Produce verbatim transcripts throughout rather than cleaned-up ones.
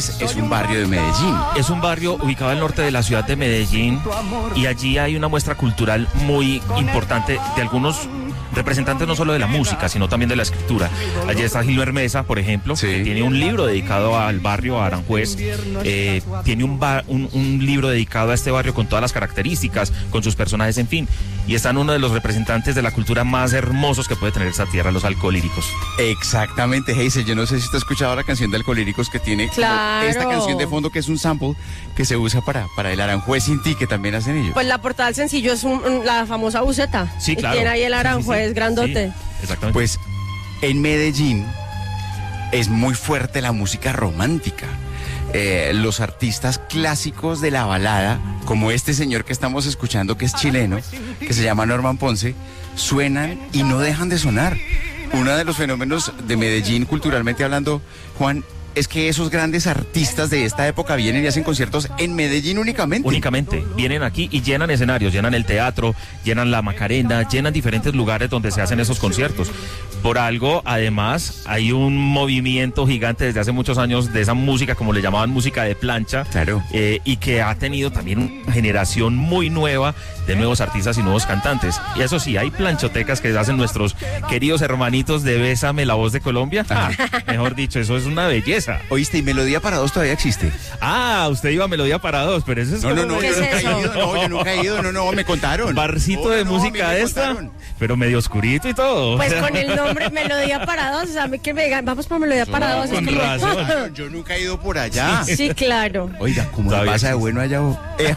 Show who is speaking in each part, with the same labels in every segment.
Speaker 1: Es un barrio de Medellín.
Speaker 2: Es un barrio ubicado al norte de la ciudad de Medellín y allí hay una muestra cultural muy importante de algunos representantes no solo de la música, sino también de la escritura. Allí está Gilbert Mesa, por ejemplo, sí, que tiene un libro dedicado al barrio, a Aranjuez. Eh, tiene un, bar, un, un libro dedicado a este barrio con todas las características, con sus personajes, en fin. Y están uno de los representantes de la cultura más hermosos que puede tener esta tierra, los Alcolíricos.
Speaker 1: Exactamente, Hazel. Yo no sé si usted ha escuchado la canción de Alcolíricos que tiene
Speaker 3: claro.
Speaker 1: esta canción de fondo, que es un sample que se usa para, para el Aranjuez Sin Ti, que también hacen ellos.
Speaker 3: Pues la portada del sencillo es un, un, la famosa buceta.
Speaker 2: Sí, claro.
Speaker 3: Y tiene ahí el Aranjuez sí, sí, sí. grandote.
Speaker 2: Sí, exactamente.
Speaker 1: Pues en Medellín es muy fuerte la música romántica. Eh, los artistas clásicos de la balada, como este señor que estamos escuchando, que es chileno, que se llama Norman Ponce, suenan y no dejan de sonar. Uno de los fenómenos de Medellín, culturalmente hablando, Juan, es que esos grandes artistas de esta época vienen y hacen conciertos en Medellín únicamente.
Speaker 2: Únicamente, vienen aquí y llenan escenarios, llenan el teatro, llenan la Macarena, llenan diferentes lugares donde se hacen esos conciertos. Por algo, además, hay un movimiento gigante desde hace muchos años de esa música, como le llamaban música de plancha,
Speaker 1: claro.
Speaker 2: eh, y que ha tenido también una generación muy nueva de nuevos artistas y nuevos cantantes. Y eso sí, hay planchotecas que hacen nuestros queridos hermanitos de Bésame la Voz de Colombia. Ah, mejor dicho, eso es una belleza.
Speaker 1: Oíste, ¿y Melodía para Dos todavía existe?
Speaker 2: Ah, usted iba a Melodía para Dos, pero eso es
Speaker 1: no,
Speaker 2: como...
Speaker 1: no, no, yo nunca he ido, no, yo nunca he ido, no, no, me contaron.
Speaker 2: Barcito
Speaker 1: no,
Speaker 2: de
Speaker 1: no,
Speaker 2: música esta, pero medio oscurito y todo.
Speaker 3: Pues con el nombre Melodía para Dos, o sea, que me digan, vamos por Melodía no, para Dos.
Speaker 2: Con
Speaker 3: es
Speaker 2: razón.
Speaker 1: Yo, yo nunca he ido por allá.
Speaker 3: Sí, sí, claro.
Speaker 1: Oiga, ¿cómo
Speaker 2: todavía
Speaker 1: pasa
Speaker 2: existe.
Speaker 1: De bueno allá? Eh,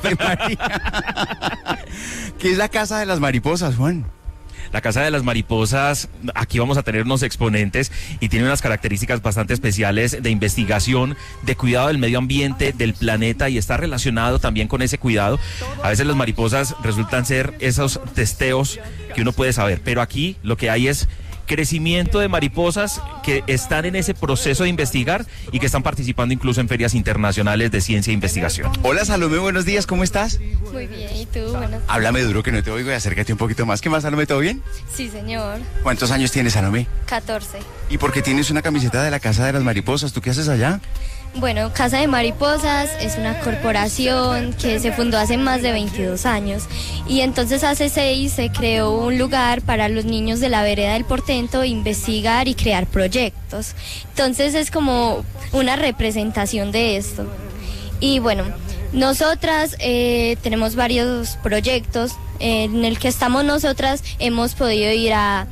Speaker 1: ¿Qué es la Casa de las Mariposas, Juan?
Speaker 2: La Casa de las Mariposas, aquí vamos a tener unos exponentes y tiene unas características bastante especiales de investigación, de cuidado del medio ambiente, del planeta, y está relacionado también con ese cuidado. A veces las mariposas resultan ser esos testeos que uno puede saber, pero aquí lo que hay es crecimiento de mariposas que están en ese proceso de investigar y que están participando incluso en ferias internacionales de ciencia e investigación.
Speaker 1: Hola Salomé, buenos días, ¿cómo estás?
Speaker 4: Muy bien, ¿y tú? Buenos...
Speaker 1: Háblame duro que no te oigo y acércate un poquito más. ¿Qué más, Salomé? ¿Todo bien?
Speaker 4: Sí, señor.
Speaker 1: ¿Cuántos años tienes, Salomé?
Speaker 4: catorce.
Speaker 1: ¿Y por qué tienes una camiseta de la Casa de las Mariposas? ¿Tú qué haces allá?
Speaker 4: Bueno, Casa de Mariposas es una corporación que se fundó hace más de veintidós años y entonces hace seis se creó un lugar para los niños de la vereda del Portento investigar y crear proyectos. Entonces es como una representación de esto. Y bueno, nosotras eh, tenemos varios proyectos en el que estamos nosotras, hemos podido ir a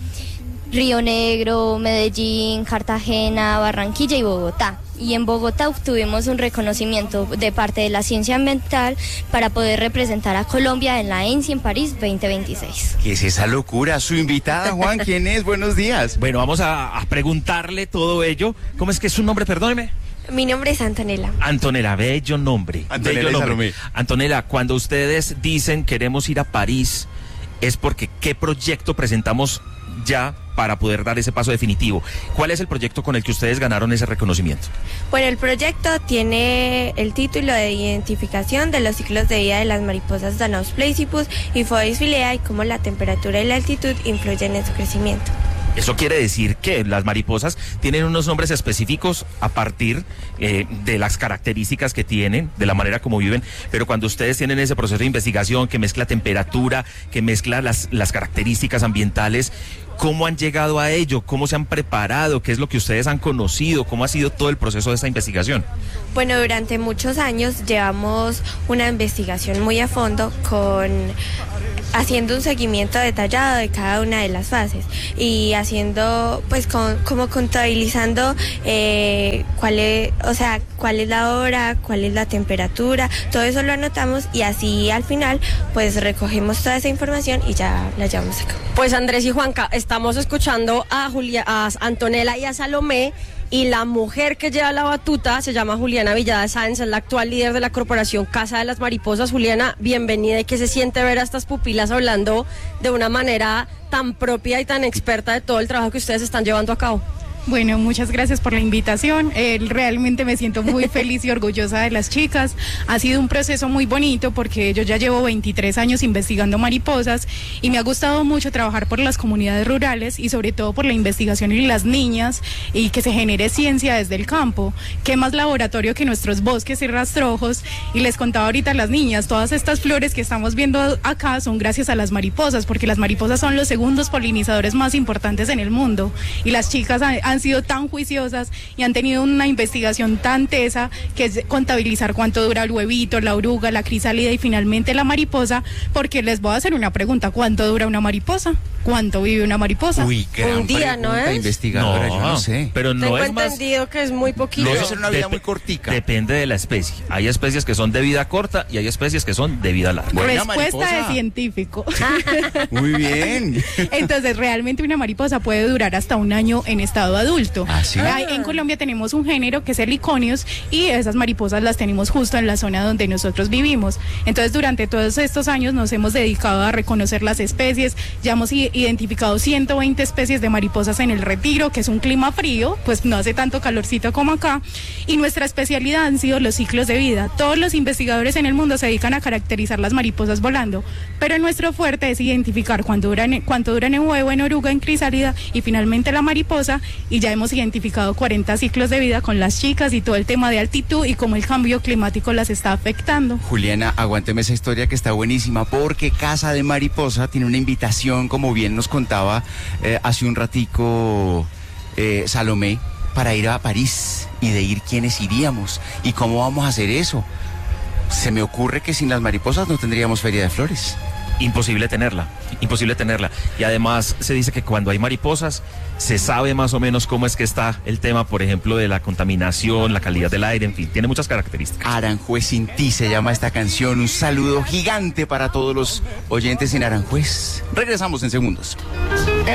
Speaker 4: Río Negro, Medellín, Cartagena, Barranquilla y Bogotá. Y en Bogotá obtuvimos un reconocimiento de parte de la ciencia ambiental para poder representar a Colombia en la ENSI en París veinte veintiséis.
Speaker 1: ¿Qué es esa locura? Su invitada, Juan, ¿quién es? Buenos días.
Speaker 2: Bueno, vamos a, a preguntarle todo ello. ¿Cómo es que es su nombre? Perdóneme.
Speaker 3: Mi nombre es Antonella.
Speaker 2: Antonella, bello nombre.
Speaker 1: Antonella
Speaker 2: bello
Speaker 1: nombre.
Speaker 2: Antonella, cuando ustedes dicen queremos ir a París, es porque ¿qué proyecto presentamos ya para poder dar ese paso definitivo? ¿Cuál es el proyecto con el que ustedes ganaron ese reconocimiento?
Speaker 5: Bueno, el proyecto tiene el título de identificación de los ciclos de vida de las mariposas Danaus Platypus y Phoebus philea y cómo la temperatura y la altitud influyen en su crecimiento.
Speaker 2: Eso quiere decir que las mariposas tienen unos nombres específicos a partir eh, de las características que tienen, de la manera como viven, pero cuando ustedes tienen ese proceso de investigación que mezcla temperatura, que mezcla las, las características ambientales, ¿cómo han llegado a ello? ¿Cómo se han preparado? ¿Qué es lo que ustedes han conocido? ¿Cómo ha sido todo el proceso de esta investigación?
Speaker 5: Bueno, durante muchos años llevamos una investigación muy a fondo con haciendo un seguimiento detallado de cada una de las fases y haciendo, pues, con, como contabilizando eh, cuál es, o sea, cuál es la hora, cuál es la temperatura, todo eso lo anotamos y así al final, pues, recogemos toda esa información y ya la llevamos a cabo.
Speaker 3: Pues Andrés y Juanca, estamos escuchando a Julia, a Antonella y a Salomé. Y la mujer que lleva la batuta se llama Juliana Villada Sáenz, es la actual líder de la corporación Casa de las Mariposas. Juliana, bienvenida. ¿Y qué se siente ver a estas pupilas hablando de una manera tan propia y tan experta de todo el trabajo que ustedes están llevando a cabo?
Speaker 6: Bueno, muchas gracias por la invitación. Eh, realmente me siento muy feliz y orgullosa de las chicas. Ha sido un proceso muy bonito porque yo ya llevo veintitrés años investigando mariposas y me ha gustado mucho trabajar por las comunidades rurales y sobre todo por la investigación en las niñas y que se genere ciencia desde el campo. ¿Qué más laboratorio que nuestros bosques y rastrojos? Y les contaba ahorita a las niñas, todas estas flores que estamos viendo acá son gracias a las mariposas, porque las mariposas son los segundos polinizadores más importantes en el mundo y las chicas han han sido tan juiciosas y han tenido una investigación tan tesa que es contabilizar cuánto dura el huevito, la oruga, la crisálida y finalmente la mariposa, porque les voy a hacer una pregunta: ¿cuánto dura una mariposa? ¿Cuánto vive una mariposa?
Speaker 1: Uy, gran
Speaker 3: Un día,
Speaker 1: pregunta,
Speaker 3: ¿no es?
Speaker 1: investigadora, yo no sé.
Speaker 2: Pero no
Speaker 3: Tengo
Speaker 2: es más...
Speaker 3: entendido que es muy poquito.
Speaker 1: Debe ser una vida
Speaker 2: Dep-
Speaker 1: muy cortica.
Speaker 2: Depende de la especie. Hay especies que son de vida corta y hay especies que son de vida larga.
Speaker 1: Buena
Speaker 6: Respuesta
Speaker 1: mariposa.
Speaker 6: de científico.
Speaker 1: Muy bien.
Speaker 6: Entonces, realmente una mariposa puede durar hasta un año en estado adulto.
Speaker 1: ¿Ah, sí?
Speaker 6: Hay- En Colombia tenemos un género que es el iconios y esas mariposas las tenemos justo en la zona donde nosotros vivimos. Entonces, durante todos estos años nos hemos dedicado a reconocer las especies. Ya hemos i- identificado ciento veinte especies de mariposas en el Retiro, que es un clima frío, pues no hace tanto calorcito como acá. Y nuestra especialidad han sido los ciclos de vida. Todos los investigadores en el mundo se dedican a caracterizar las mariposas volando, pero nuestro fuerte es identificar cuánto duran, cuánto duran en huevo, en oruga, en crisálida y finalmente la mariposa. Y ya hemos identificado cuarenta ciclos de vida con las chicas y todo el tema de altitud y cómo el cambio climático las está afectando.
Speaker 1: Juliana, aguánteme esa historia que está buenísima, porque Casa de Mariposa tiene una invitación, como bien nos contaba eh, hace un ratico eh, Salomé, para ir a París y de ir quiénes iríamos y cómo vamos a hacer eso. Se me ocurre que sin las mariposas no tendríamos Feria de Flores.
Speaker 2: Imposible tenerla, imposible tenerla. Y además se dice que cuando hay mariposas se sabe más o menos cómo es que está el tema, por ejemplo, de la contaminación, la calidad del aire, en fin, tiene muchas características.
Speaker 1: Aranjuez sin ti se llama esta canción. Un saludo gigante para todos los oyentes en Aranjuez. Regresamos en segundos.